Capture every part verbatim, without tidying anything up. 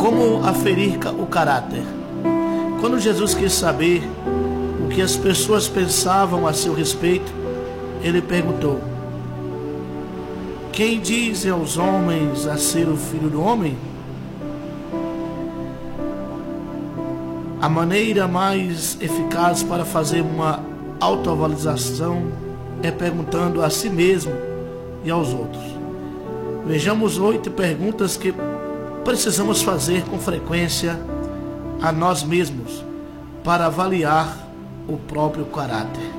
Como aferir o caráter? Quando Jesus quis saber o que as pessoas pensavam a seu respeito, ele perguntou: quem dizem aos homens a ser o Filho do Homem? A maneira mais eficaz para fazer uma autoavaliação é perguntando a si mesmo e aos outros. Vejamos oito perguntas que precisamos fazer com frequência a nós mesmos para avaliar o próprio caráter.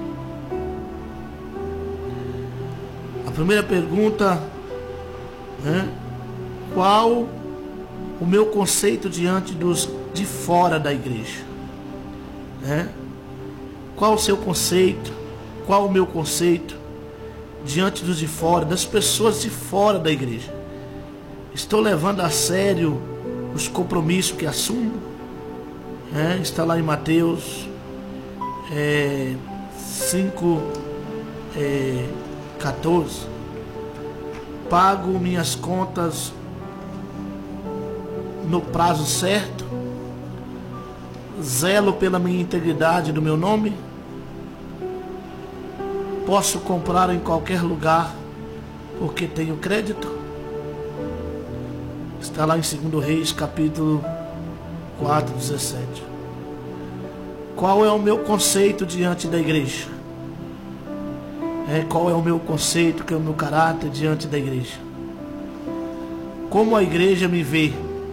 A primeira pergunta é: qual o meu conceito diante dos de fora da igreja? É? Qual o seu conceito? Qual o meu conceito diante dos de fora, das pessoas de fora da igreja? Estou levando a sério os compromissos que assumo? É? Está lá em Mateus é, cinco, é, quatorze. Pago minhas contas no prazo certo? Zelo pela minha integridade do meu nome? Posso comprar em qualquer lugar porque tenho crédito? Está lá em segundo Reis, capítulo quatro, dezessete. Qual é o meu conceito diante da igreja? É, qual é o meu conceito, que é o meu caráter diante da igreja? Como a igreja me vê?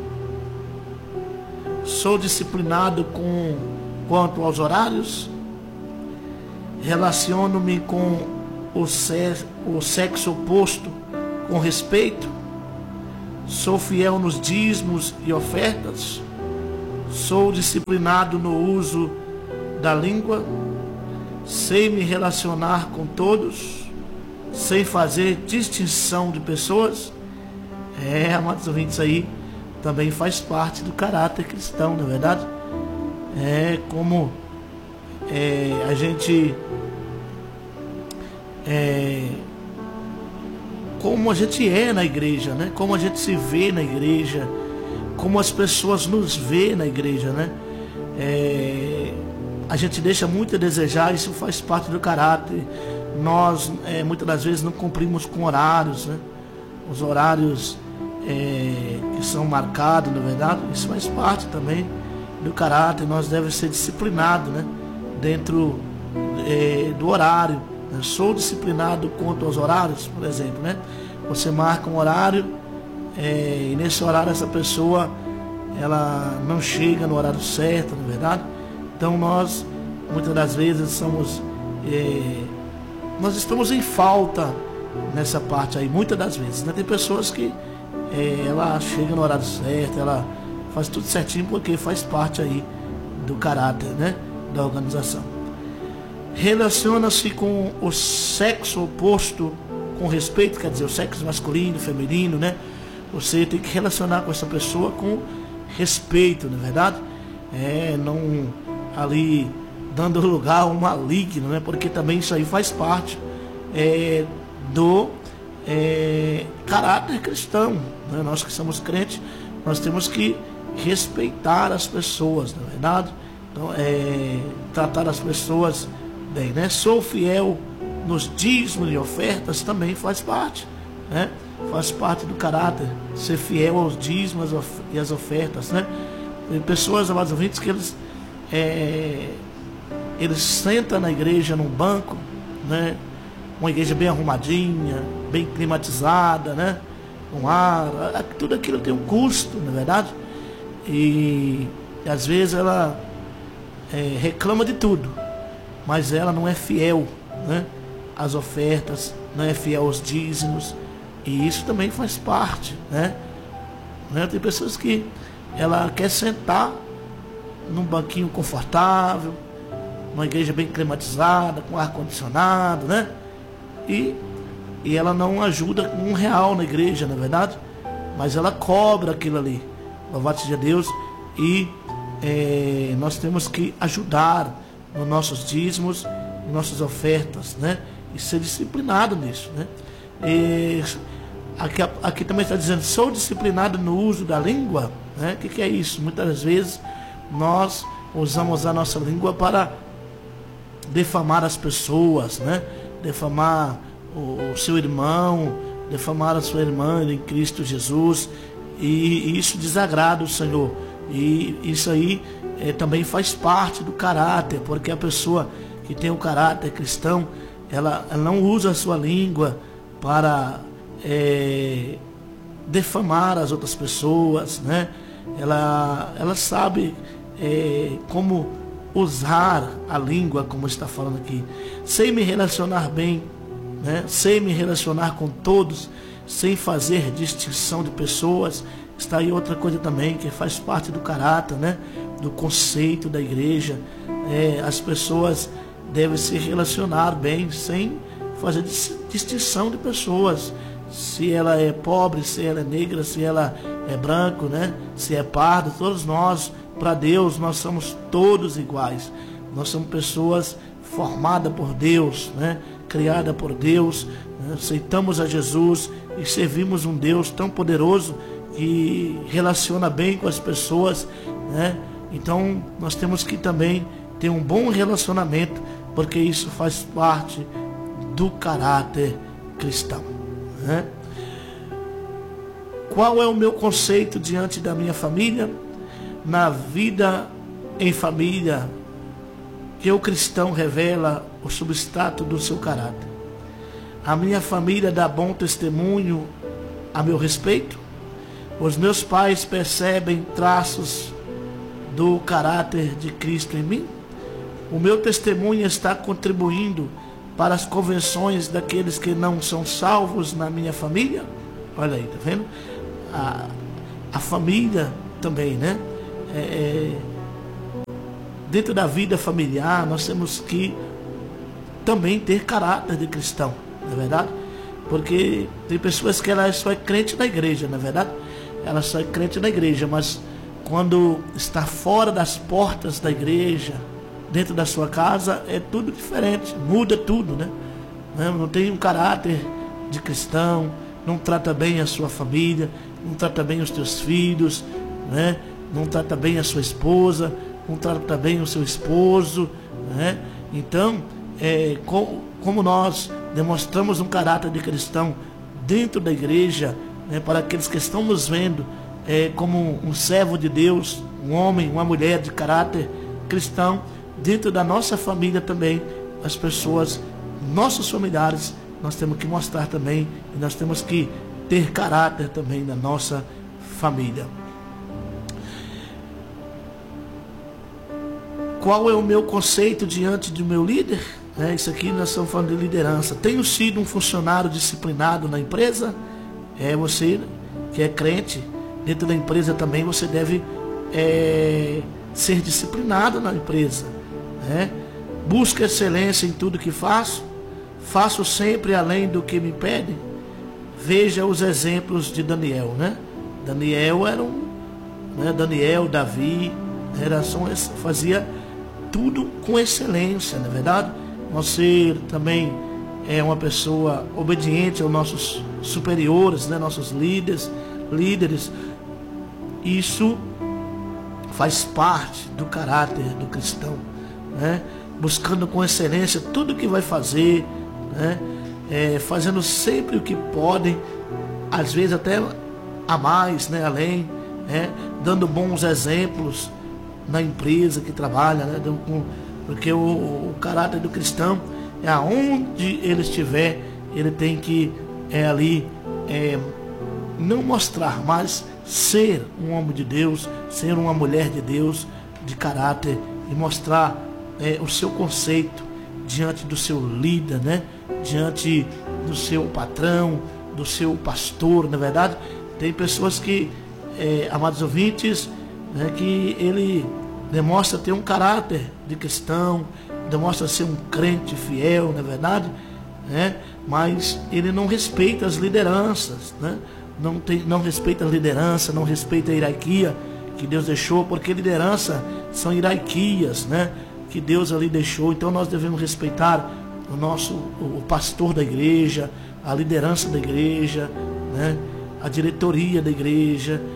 Sou disciplinado com quanto aos horários? Relaciono-me com o, se, o sexo oposto com respeito? Sou fiel nos dízimos e ofertas? Sou disciplinado no uso da língua? Sei me relacionar com todos? Sei fazer distinção de pessoas? É, amados ouvintes, aí também faz parte do caráter cristão, não é verdade? É como é, a gente é, como a gente é na igreja, né? Como a gente se vê na igreja, como as pessoas nos vê na igreja, né? É, a gente deixa muito a desejar, isso faz parte do caráter. Nós é, muitas das vezes não cumprimos com horários, né? Os horários é, que são marcados, na verdade, isso faz parte também do caráter. Nós devemos ser disciplinados, né? Dentro é, do horário. Eu sou disciplinado quanto aos horários, por exemplo, né? Você marca um horário é, e nesse horário essa pessoa ela não chega no horário certo, não é verdade? Então nós muitas das vezes somos é, nós estamos em falta nessa parte aí, muitas das vezes, né? Tem pessoas que é, ela chega no horário certo, ela faz tudo certinho porque faz parte aí do caráter, né? Da organização. Relaciona-se com o sexo oposto com respeito, quer dizer, o sexo masculino, feminino, né? Você tem que relacionar com essa pessoa com respeito, não é verdade? É, não ali dando lugar ao maligno, né? Porque também isso aí faz parte é, do é, caráter cristão, né? Nós que somos crentes, nós temos que respeitar as pessoas, não é verdade? Então, é, tratar as pessoas bem, né? Sou fiel nos dízimos e ofertas, também faz parte, né? Faz parte do caráter, ser fiel aos dízimos e às ofertas, né? Tem pessoas, amados ouvintes, que eles é, eles sentam na igreja num banco, né? Uma igreja bem arrumadinha, bem climatizada, né? Com ar, tudo aquilo tem um custo, não é verdade? E, e às vezes ela é, reclama de tudo, mas ela não é fiel, né, às ofertas, não é fiel aos dízimos, e isso também faz parte, né? né? Tem pessoas que ela quer sentar num banquinho confortável, numa igreja bem climatizada, com ar-condicionado, né? E, e ela não ajuda com um real na igreja, na verdade, mas ela cobra aquilo ali. Louvado seja Deus. E é, nós temos que ajudar nos nossos dízimos, nas nossas ofertas, né? E ser disciplinado nisso, né? E aqui, aqui também está dizendo, sou disciplinado no uso da língua. né? O que, que é isso? Muitas vezes nós usamos a nossa língua para defamar as pessoas, né? Defamar o, o seu irmão, defamar a sua irmã em Cristo Jesus, e, e isso desagrada o Senhor. E isso aí é, também faz parte do caráter, porque a pessoa que tem o caráter cristão, ela, ela não usa a sua língua para é, defamar as outras pessoas, né? Ela, ela sabe é, como usar a língua, como está falando aqui. Sei me relacionar bem, né? Sei me relacionar com todos, sem fazer distinção de pessoas. Está aí outra coisa também que faz parte do caráter, né? Do conceito da igreja. É, as pessoas devem se relacionar bem, sem fazer distinção de pessoas. Se ela é pobre, se ela é negra, se ela é branco, né? Se é pardo, todos nós, para Deus, nós somos todos iguais. Nós somos pessoas formadas por Deus, né? Criadas por Deus, né? Aceitamos a Jesus e servimos um Deus tão poderoso que relaciona bem com as pessoas, né? Então nós temos que também ter um bom relacionamento, porque isso faz parte do caráter cristão, né? Qual é o meu conceito diante da minha família? Na vida em família, que o cristão revela o substrato do seu caráter. A minha família dá bom testemunho a meu respeito? Os meus pais percebem traços do caráter de Cristo em mim? O meu testemunho está contribuindo para as convenções daqueles que não são salvos na minha família? Olha aí, tá vendo? A, a família também, né? É, é, dentro da vida familiar, nós temos que também ter caráter de cristão, não é verdade? Porque tem pessoas que ela só é crente na igreja, não é verdade? Ela só é crente na igreja, mas quando está fora das portas da igreja, dentro da sua casa, é tudo diferente, muda tudo, né? Não tem um caráter de cristão, não trata bem a sua família, não trata bem os teus filhos, né? Não trata bem a sua esposa, não trata bem o seu esposo, né? Então, é, com, como nós demonstramos um caráter de cristão dentro da igreja, né, para aqueles que estão nos vendo é, como um servo de Deus, um homem, uma mulher de caráter cristão, dentro da nossa família também, as pessoas, nossos familiares, nós temos que mostrar também, e nós temos que ter caráter também na nossa família. Qual é o meu conceito diante do meu líder? É, isso aqui nós estamos falando de liderança. Tenho sido um funcionário disciplinado na empresa? É, você que é crente, dentro da empresa também você deve é, ser disciplinado na empresa, né? Busco excelência em tudo que faço? Faço sempre além do que me pedem? Veja os exemplos de Daniel, né? Daniel era um, né? Daniel, Davi, era só, fazia tudo com excelência, não é verdade? Você também é uma pessoa obediente aos nossos superiores, né? Nossos líderes, líderes. Isso faz parte do caráter do cristão, né? Buscando com excelência tudo que vai fazer, né? É, fazendo sempre o que podem, às vezes até a mais, né? Além, né? Dando bons exemplos na empresa que trabalha, né? Porque o, o caráter do cristão é aonde ele estiver, ele tem que é, ali é, não mostrar, mas ser um homem de Deus, ser uma mulher de Deus de caráter e mostrar é, o seu conceito diante do seu líder, né? Diante do seu patrão, do seu pastor, na verdade. Tem pessoas que, é, amados ouvintes, né, que ele demonstra ter um caráter de cristão, demonstra ser um crente fiel, na verdade, né? Mas ele não respeita as lideranças, né? Não, tem, não respeita a liderança, não respeita a hierarquia que Deus deixou, porque liderança são hierarquias, né? Que Deus ali deixou. Então nós devemos respeitar o nosso o pastor da igreja, a liderança da igreja, né? A diretoria da igreja,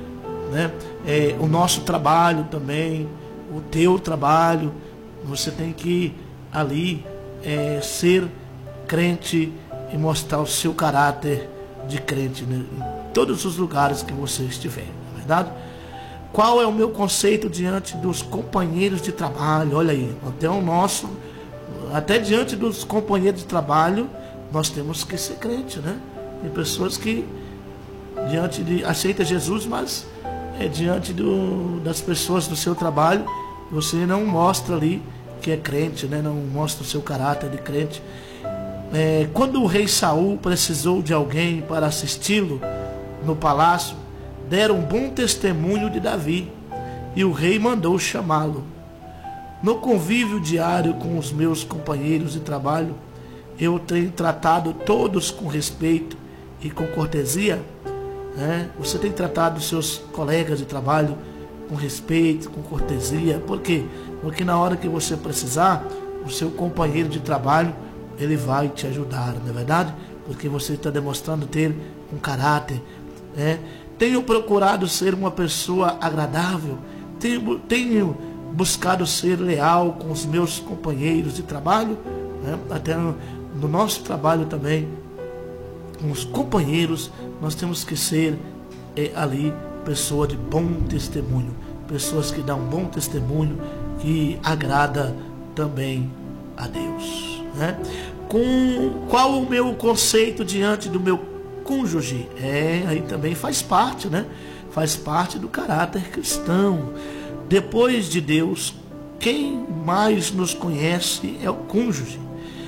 né? É, o nosso trabalho também, o teu trabalho, você tem que ali é, ser crente e mostrar o seu caráter de crente, né? Em todos os lugares que você estiver, não é verdade? Qual é o meu conceito diante dos companheiros de trabalho? Olha aí, até o nosso, até diante dos companheiros de trabalho, nós temos que ser crente, né? Tem pessoas que diante de aceita Jesus, mas é diante do, das pessoas do seu trabalho, você não mostra ali que é crente, né? Não mostra o seu caráter de crente. É, quando o rei Saul precisou de alguém para assisti-lo no palácio, deram um bom testemunho de Davi, e o rei mandou chamá-lo. No convívio diário com os meus companheiros de trabalho, eu tenho tratado todos com respeito e com cortesia, né? Você tem tratado os seus colegas de trabalho com respeito, com cortesia. Por quê? Porque na hora que você precisar, o seu companheiro de trabalho, ele vai te ajudar, não é verdade? Porque você está demonstrando ter um caráter, né? Tenho procurado ser uma pessoa agradável, tenho, tenho buscado ser leal com os meus companheiros de trabalho, né? Até no, no nosso trabalho também, com os companheiros, nós temos que ser é, ali pessoa de bom testemunho, pessoas que dão um bom testemunho, que agrada também a Deus, né? Com qual o meu conceito diante do meu cônjuge? É, aí também faz parte, né? Faz parte do caráter cristão. Depois de Deus, quem mais nos conhece é o cônjuge.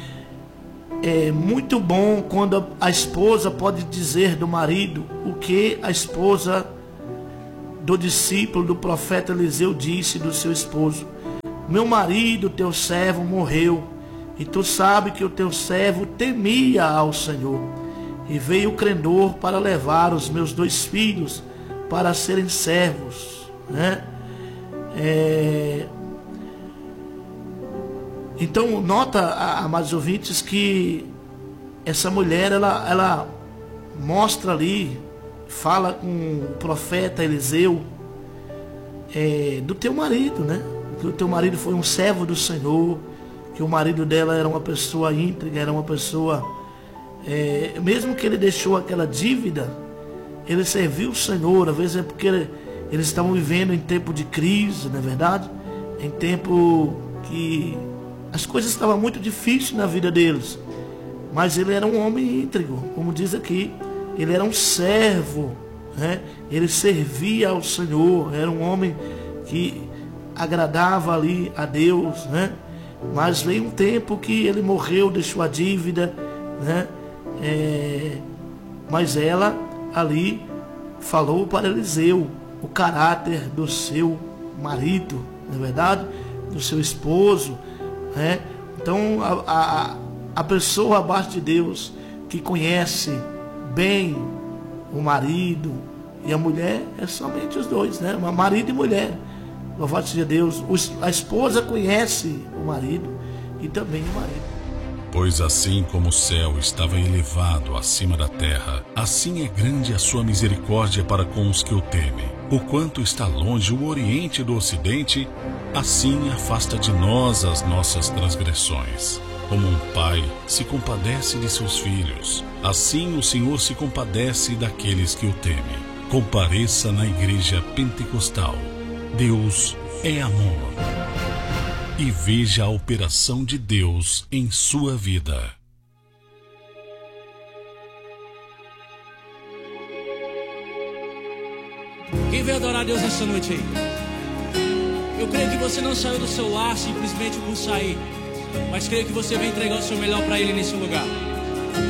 É muito bom quando a esposa pode dizer do marido o que a esposa do discípulo do profeta Eliseu disse do seu esposo: meu marido, teu servo, morreu, e tu sabe que o teu servo temia ao Senhor, e veio o credor para levar os meus dois filhos para serem servos, né? É... Então, nota, amados ouvintes, que essa mulher, ela, ela mostra ali, fala com o profeta Eliseu, é, do teu marido, né? Que o teu marido foi um servo do Senhor, que o marido dela era uma pessoa íntegra, era uma pessoa, é, mesmo que ele deixou aquela dívida, ele serviu o Senhor. Às vezes é porque ele, eles estavam vivendo em tempo de crise, não é verdade? Em tempo que as coisas estavam muito difíceis na vida deles, mas ele era um homem íntegro, como diz aqui, ele era um servo, né? Ele servia ao Senhor, era um homem que agradava ali a Deus, né? Mas veio um tempo que ele morreu, deixou a dívida, né? É, mas ela ali falou para Eliseu o caráter do seu marido, não é verdade? Do seu esposo, né? Então a, a, a pessoa abaixo de Deus, que conhece bem o marido e a mulher, é somente os dois, né? Marido e mulher. Louvado seja Deus. A esposa conhece o marido e também o marido. Pois assim como o céu estava elevado acima da terra, assim é grande a sua misericórdia para com os que o temem. O quanto está longe o Oriente do Ocidente, assim afasta de nós as nossas transgressões. Como um pai se compadece de seus filhos, assim o Senhor se compadece daqueles que o temem. Compareça na igreja pentecostal. Deus é amor. E veja a operação de Deus em sua vida. Quem veio adorar a Deus nessa noite aí? Eu creio que você não saiu do seu lar simplesmente por sair, mas creio que você veio entregar o seu melhor para Ele nesse lugar.